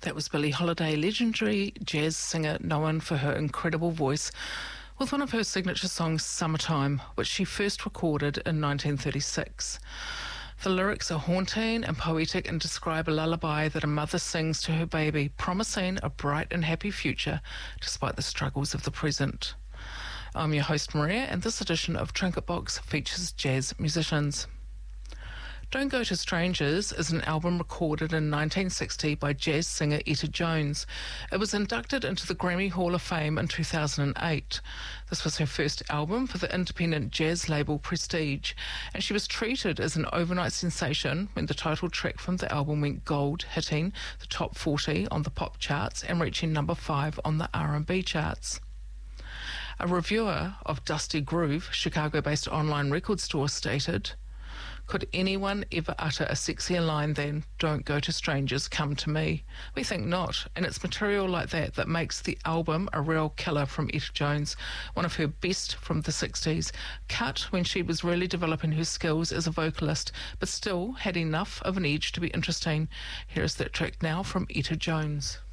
That was Billie Holiday, legendary jazz singer known for her incredible voice, with one of her signature songs, Summertime, which she first recorded in 1936. The lyrics are haunting and poetic and describe a lullaby that a mother sings to her baby, promising a bright and happy future despite the struggles of the present. I'm your host, Maria, and this edition of Trinket Box features jazz musicians. Don't Go to Strangers is an album recorded in 1960 by jazz singer Etta Jones. It was inducted into the Grammy Hall of Fame in 2008. This was her first album for the independent jazz label Prestige, and she was treated as an overnight sensation when the title track from the album went gold, hitting the top 40 on the pop charts and reaching number 5 on the R&B charts. A reviewer of Dusty Groove, Chicago-based online record store, stated, "Could anyone ever utter a sexier line than, 'Don't go to strangers, come to me'? We think not, and it's material like that makes the album a real killer from Etta Jones, one of her best from the 60s, cut when she was really developing her skills as a vocalist, but still had enough of an edge to be interesting. Here is that track now from Etta Jones.